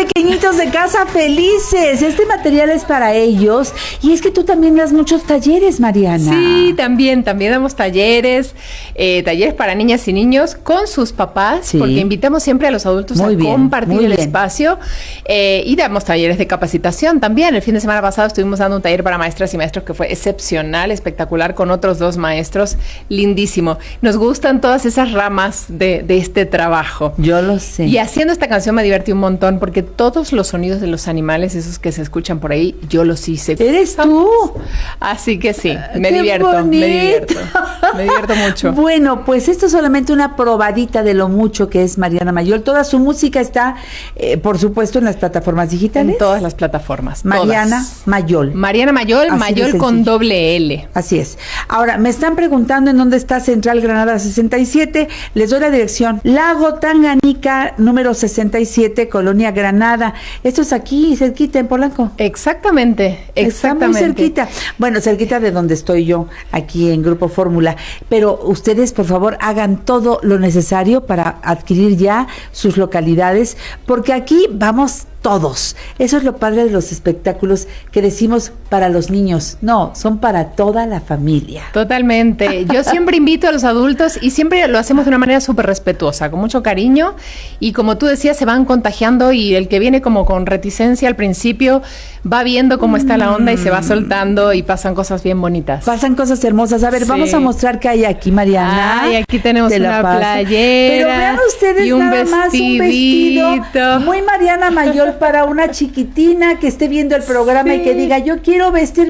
pequeñitos de Casa Felices. Este material es para ellos. Y es que tú también das muchos talleres, Mariana. Sí, también damos talleres para niñas y niños con sus papás, porque invitamos siempre a los adultos a compartir el espacio, y damos talleres de capacitación también. El fin de semana pasado estuvimos dando un taller para maestras y maestros que fue excepcional, espectacular, con otros 2 maestros, lindísimo. Nos gustan todas esas ramas de este trabajo. Yo lo sé. Y haciendo esta canción me divertí un montón, porque todos los sonidos de los animales, esos que se escuchan por ahí, yo los hice. ¿Eres tú? Así que sí, me divierto mucho. Bueno, pues esto es solamente una probadita de lo mucho que es Mariana Mayol. Toda su música está, por supuesto, en las plataformas digitales. En todas las plataformas. Mariana Mayol. Mariana Mayol, Mayol con doble L. Así es. Ahora, me están preguntando en dónde está Central Granada 67. Les doy la dirección. Lago Tanganica, número 67, Colonia Granada. Esto es aquí, cerquita, en Polanco. Exactamente. Está muy cerquita. Bueno, cerquita de donde estoy yo, aquí en Grupo Fórmula. Pero ustedes, por favor, hagan todo lo necesario para adquirir ya sus localidades, porque aquí vamos todos. Eso es lo padre de los espectáculos que decimos para los niños. No, son para toda la familia. Totalmente. Yo siempre invito a los adultos y siempre lo hacemos de una manera súper respetuosa, con mucho cariño, y como tú decías, se van contagiando, y el que viene como con reticencia al principio va viendo cómo está la onda y se va soltando, y pasan cosas bien bonitas. Pasan cosas hermosas. A ver, vamos a mostrar qué hay aquí, Mariana. Ay, aquí tenemos una playera. Pero vean ustedes, y un nada más un vestido muy Mariana Mayol para una chiquitina que esté viendo el programa y que diga, yo quiero vestirme